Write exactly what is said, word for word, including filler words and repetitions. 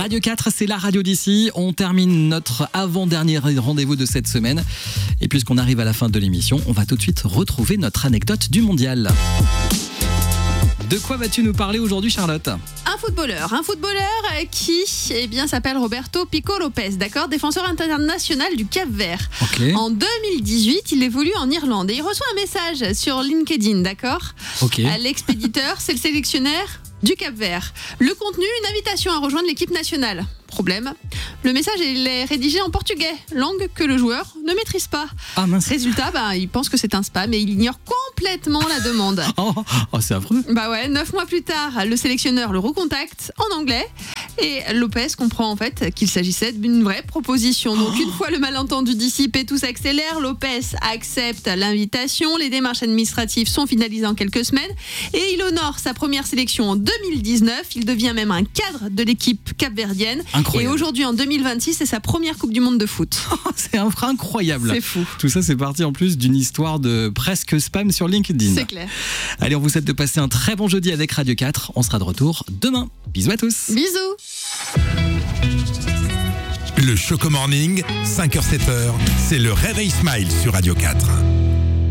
Radio quatre, c'est la radio d'ici. On termine notre avant-dernier rendez-vous de cette semaine. Et puisqu'on arrive à la fin de l'émission, on va tout de suite retrouver notre anecdote du mondial. De quoi vas-tu nous parler aujourd'hui, Charlotte ? Un footballeur, un footballeur qui eh bien, s'appelle Roberto Pico Lopes, d'accord, défenseur international du Cap-Vert. Okay. En deux mille dix-huit, il évolue en Irlande et il reçoit un message sur LinkedIn, d'accord. Okay. L'expéditeur, c'est le sélectionneur du Cap-Vert. Le contenu, une invitation à rejoindre l'équipe nationale. Problème, le message il est rédigé en portugais, langue que le joueur ne maîtrise pas. Ah mince. Résultat, bah, il pense que c'est un spam et il ignore complètement la demande. Oh, oh, c'est affreux. Bah ouais, neuf mois plus tard, le sélectionneur le recontacte en anglais et Lopes comprend en fait qu'il s'agissait d'une vraie proposition. Donc oh. une fois le malentendu dissipé, tout s'accélère. Lopes accepte l'invitation, les démarches administratives sont finalisées en quelques semaines et il honore sa première sélection en deux mille dix-neuf. Il devient même un cadre de l'équipe capverdienne. Incroyable. Et aujourd'hui, en deux mille vingt-six, c'est sa première Coupe du Monde de foot. C'est incroyable. C'est fou. Tout ça, c'est parti en plus d'une histoire de presque spam sur LinkedIn. C'est clair. Allez, on vous souhaite de passer un très bon jeudi avec Radio quatre. On sera de retour demain. Bisous à tous. Bisous. Le Choco Morning, cinq heures sept heures, c'est le réveil Smile sur Radio quatre.